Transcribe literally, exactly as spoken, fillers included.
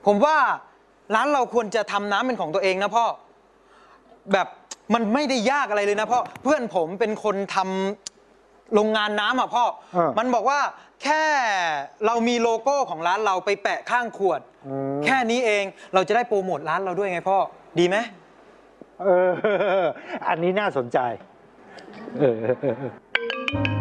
ผมว่าร้านเราควรจะทำน้ำเป็นของตัวเองนะพ่อแบบมันไม่ได้ยากอะไรเลยนะพ่อเพื่อนผมเป็นคนทำโรงงานน้ำอ่ะพ่อมันบอกว่าแค่เรามีโลโก้ของร้านเราไปแปะข้างขวดแค่นี้เองเราจะได้โปรโมทร้านเราด้วยไงพ่อดีไหมเอออันนี้น่าสนใจเออ